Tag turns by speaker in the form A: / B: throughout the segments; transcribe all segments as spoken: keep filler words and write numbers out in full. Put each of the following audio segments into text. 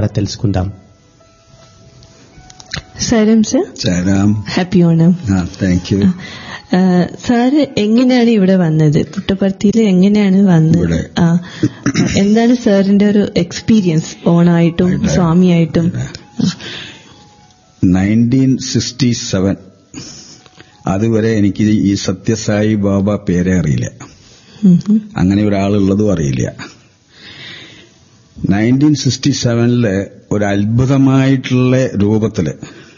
A: తెలుసుకుందాం.
B: Sanam sir,
C: Sanam,
B: happy Onam.
C: Thank you.
B: Sir എങ്ങനെയാണ് ഇവിടെ വന്നത്? പുട്ടപർത്തിയിൽ എങ്ങനെയാണ് വന്നത്? എന്താണ് സാറിന്റെ ഒരു എക്സ്പീരിയൻസ് ഓണായിട്ടും സ്വാമിയായിട്ടും?
C: നയൻറ്റീൻ സിക്സ്റ്റി സെവൻ അതുവരെ എനിക്ക് ഈ സത്യസായി ബാബ പേരെ അറിയില്ല, അങ്ങനെ ഒരാളുള്ളതും അറിയില്ല. നയൻറ്റീൻ സിക്സ്റ്റി സെവനില് ഒരു അത്ഭുതമായിട്ടുള്ള രൂപത്തില്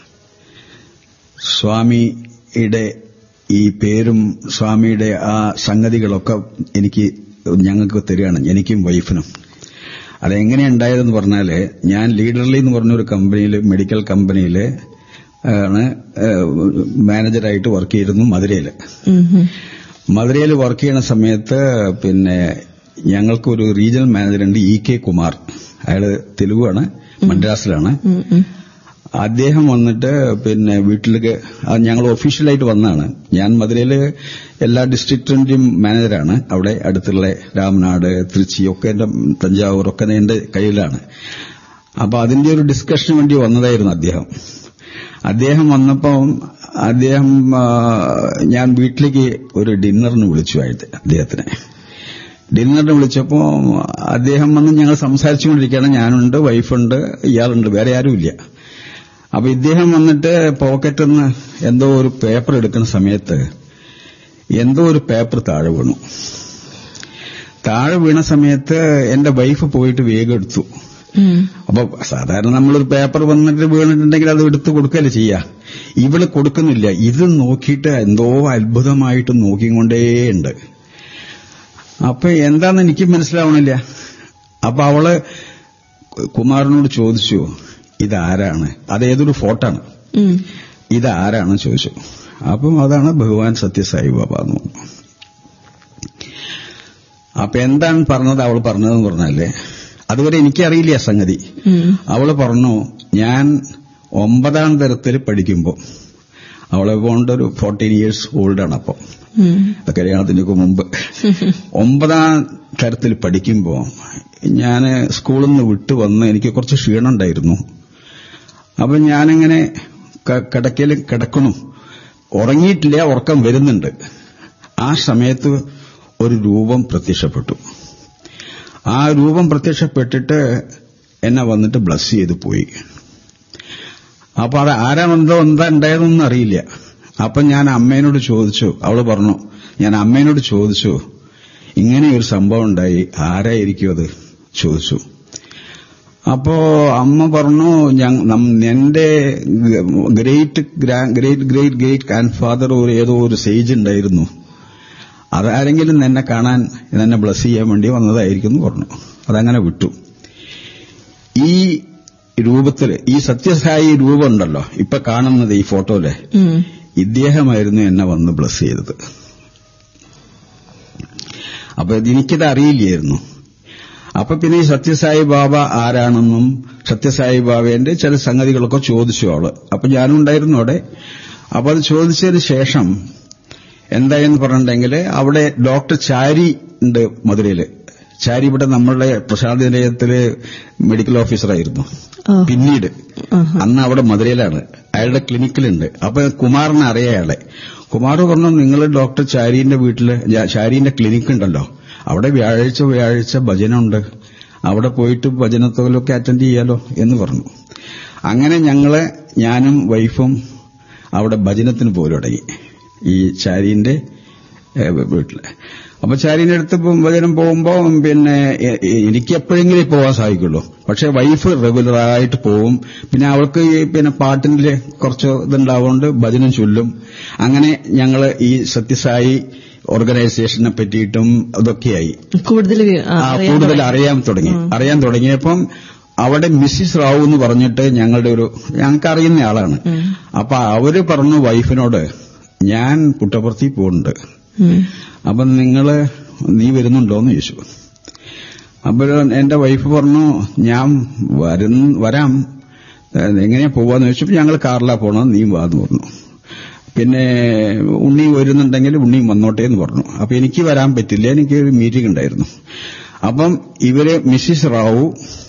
C: സ്വാമിയുടെ ഈ പേരും സ്വാമിയുടെ ആ സംഗതികളൊക്കെ എനിക്ക് ഞങ്ങൾക്ക് തരികയാണ്, എനിക്കും വൈഫിനും. അതെങ്ങനെയുണ്ടായതെന്ന് പറഞ്ഞാല്, ഞാൻ ലീഡർലി എന്ന് പറഞ്ഞൊരു കമ്പനിയിൽ, മെഡിക്കൽ കമ്പനിയിൽ ആണ് മാനേജറായിട്ട് വർക്ക് ചെയ്തിരുന്നു മധുരയിൽ. മധുരയിൽ വർക്ക് ചെയ്യുന്ന സമയത്ത് പിന്നെ ഞങ്ങൾക്കൊരു റീജിയണൽ മാനേജറുണ്ട്, ഇ കെ കുമാർ. അയാള് തെലുഗുവാണ്, മദ്രാസിലാണ്. അദ്ദേഹം വന്നിട്ട് പിന്നെ വീട്ടിലേക്ക് ഞങ്ങൾ ഒഫീഷ്യലായിട്ട് വന്നതാണ്. ഞാൻ മധുരയില് എല്ലാ ഡിസ്ട്രിക്റ്റിന്റെയും മാനേജറാണ്. അവിടെ അടുത്തുള്ള രാംനാട്, തൃച്ചി ഒക്കെ എന്റെ, തഞ്ചാവൂർ ഒക്കെ എന്റെ കയ്യിലാണ്. അപ്പൊ അതിന്റെ ഒരു ഡിസ്കഷന് വേണ്ടി വന്നതായിരുന്നു അദ്ദേഹം. അദ്ദേഹം വന്നപ്പം അദ്ദേഹം ഞാൻ വീട്ടിലേക്ക് ഒരു ഡിന്നറിന് വിളിച്ചു അദ്ദേഹത്തിനെ. ഡിന്നറിന് വിളിച്ചപ്പോ അദ്ദേഹം വന്ന് ഞങ്ങൾ സംസാരിച്ചുകൊണ്ടിരിക്കുകയാണ്. ഞാനുണ്ട്, വൈഫുണ്ട്, ഇയാളുണ്ട്, വേറെ ആരുമില്ല. അപ്പൊ ഇദ്ദേഹം വന്നിട്ട് പോക്കറ്റിൽ നിന്ന് എന്തോ ഒരു പേപ്പർ എടുക്കുന്ന സമയത്ത് എന്തോ ഒരു പേപ്പർ താഴെ വീണു. താഴെ വീണ സമയത്ത് എന്റെ വൈഫ് പോയിട്ട് വേഗം എടുത്തു. അപ്പൊ സാധാരണ നമ്മളൊരു പേപ്പർ വന്നിട്ട് വീണിട്ടുണ്ടെങ്കിൽ അത് എടുത്ത് കൊടുക്കല്ലേ ചെയ്യാ. ഇവള് കൊടുക്കുന്നില്ല. ഇത് നോക്കിയിട്ട് എന്തോ അത്ഭുതമായിട്ട് നോക്കിക്കൊണ്ടേയുണ്ട്. അപ്പൊ എന്താന്ന് എനിക്ക് മനസ്സിലാവണില്ല. അപ്പൊ അവള് കുമാരനോട് ചോദിച്ചു, ഇതാരാണ്? അതേതൊരു ഫോട്ടാണ്, ഇതാരാണെന്ന് ചോദിച്ചു. അപ്പം അതാണ് ഭഗവാൻ സത്യസായി ബാബ എന്ന് പറഞ്ഞു. അപ്പൊ എന്താണ് പറഞ്ഞത് അവൾ പറഞ്ഞതെന്ന് പറഞ്ഞാല്, അതുവരെ എനിക്കറിയില്ല സംഗതി. അവള് പറഞ്ഞു, ഞാൻ ഒമ്പതാം തരത്തിൽ പഠിക്കുമ്പോ, അവളെ കൊണ്ടൊരു ഫോർട്ടീൻ ഇയേഴ്സ് ഓൾഡാണ് അപ്പൊ, കല്യാണത്തിനൊക്കെ മുമ്പ്. ഒമ്പതാം തരത്തിൽ പഠിക്കുമ്പോ ഞാൻ സ്കൂളിൽ നിന്ന് വിട്ടു വന്ന് എനിക്ക് കുറച്ച് ക്ഷീണം ഉണ്ടായിരുന്നു. അപ്പൊ ഞാനിങ്ങനെ കിടക്കയിൽ കിടക്കണു, ഉറങ്ങിയിട്ടില്ല, ഉറക്കം വരുന്നുണ്ട്. ആ സമയത്ത് ഒരു രൂപം പ്രത്യക്ഷപ്പെട്ടു. ആ രൂപം പ്രത്യക്ഷപ്പെട്ടിട്ട് എന്നെ വന്നിട്ട് ബ്ലസ് ചെയ്ത് പോയി. അപ്പൊ അത് ആരാണെന്തോ എന്താ ഉണ്ടായതൊന്നും അറിയില്ല. അപ്പൊ ഞാൻ അമ്മേനോട് ചോദിച്ചു. അവള് പറഞ്ഞു, ഞാൻ അമ്മേനോട് ചോദിച്ചു, ഇങ്ങനെ ഒരു സംഭവം ഉണ്ടായി, ആരായിരിക്കും അത് ചോദിച്ചു. അപ്പോ അമ്മ പറഞ്ഞു, എന്റെ great great great great grand father ഒരു ഏതോ ഒരു സേജ് ഉണ്ടായിരുന്നു, അതാരെങ്കിലും എന്നെ കാണാൻ, എന്നെ ബ്ലസ് ചെയ്യാൻ വേണ്ടി വന്നതായിരിക്കും എന്ന് പറഞ്ഞു. അതങ്ങനെ വിട്ടു. ഈ രൂപത്തില്, ഈ സത്യസായി രൂപം ഉണ്ടല്ലോ ഇപ്പൊ കാണുന്നത് ഈ ഫോട്ടോയില്, ഇദ്ദേഹമായിരുന്നു എന്നെ വന്ന് ബ്ലസ് ചെയ്തത്. അപ്പൊ എനിക്കിത് അറിയില്ലായിരുന്നു. അപ്പൊ പിന്നെ ഈ സത്യസായി ബാബ ആരാണെന്നും സത്യസായി ബാബേന്റെ ചില സംഗതികളൊക്കെ ചോദിച്ചു അവള്. അപ്പൊ ഞാനും ഉണ്ടായിരുന്നു അവിടെ. അപ്പൊ അത് ചോദിച്ചതിന് ശേഷം എന്തായെന്ന് പറഞ്ഞിട്ടുണ്ടെങ്കിൽ, അവിടെ ഡോക്ടർ ചാരി ഉണ്ട് മധുരയില്. ചാരി ഇവിടെ നമ്മളുടെ പ്രശാന്തി നിലയത്തില് മെഡിക്കൽ ഓഫീസറായിരുന്നു. പിന്നീട് അന്ന് അവിടെ മധുരയിലാണ്, അയാളുടെ ക്ലിനിക്കിലുണ്ട്. അപ്പൊ കുമാറിനെ അറിയാം അയാളെ. കുമാർ പറഞ്ഞു, നിങ്ങൾ ഡോക്ടർ ചാരീന്റെ വീട്ടില്, ചാരീന്റെ ക്ലിനിക്ക് ഉണ്ടല്ലോ, അവിടെ വ്യാഴാഴ്ച വ്യാഴാഴ്ച ഭജനുണ്ട്, അവിടെ പോയിട്ട് ഭജനത്തോലൊക്കെ അറ്റൻഡ് ചെയ്യാലോ എന്ന് പറഞ്ഞു. അങ്ങനെ ഞങ്ങള്, ഞാനും വൈഫും അവിടെ ഭജനത്തിന് പോലും തുടങ്ങി, ഈ ചാരീന്റെ വീട്ടില്. അപ്പൊ ചാരീന്റെ അടുത്ത് ഭജനം പോകുമ്പോ പിന്നെ എനിക്ക് എപ്പോഴെങ്കിലും പോകാൻ സാധിക്കുള്ളൂ. പക്ഷെ വൈഫ് റെഗുലറായിട്ട് പോവും. പിന്നെ അവൾക്ക് പിന്നെ പാട്ടിന്റെ കുറച്ച് ഇതുണ്ടാവുകൊണ്ട് ഭജനം ചൊല്ലും. അങ്ങനെ ഞങ്ങള് ഈ സത്യസായി ഓർഗനൈസേഷനെ പറ്റിയിട്ടും അതൊക്കെയായി കൂടുതൽ കൂടുതൽ അറിയാൻ തുടങ്ങി. അറിയാൻ തുടങ്ങിയപ്പം അവിടെ മിസ്സിസ് റാവു എന്ന് പറഞ്ഞിട്ട് ഞങ്ങളുടെ ഒരു, ഞങ്ങൾക്ക് അറിയുന്ന ആളാണ്. അപ്പൊ അവര് പറഞ്ഞു വൈഫിനോട്, ഞാൻ പുട്ടപർത്തി പോകുന്നുണ്ട്, അപ്പൊ നിങ്ങള് നീ വരുന്നുണ്ടോന്ന് ചോദിച്ചു. അപ്പൊ എന്റെ വൈഫ് പറഞ്ഞു, ഞാൻ വരാം, എങ്ങനെയാ പോവാന്ന് ചോദിച്ചപ്പോ ഞങ്ങൾ കാറിലാ പോണം, നീ വാന്ന് പറഞ്ഞു. പിന്നെ ഉണ്ണി വരുന്നുണ്ടെങ്കിൽ ഉണ്ണിയും വന്നോട്ടെ എന്ന് പറഞ്ഞു. അപ്പൊ എനിക്ക് വരാൻ പറ്റില്ല, എനിക്ക് ഒരു മീറ്റിംഗ് ഉണ്ടായിരുന്നു. അപ്പം ഇവര് മിസ്സിസ് റാവു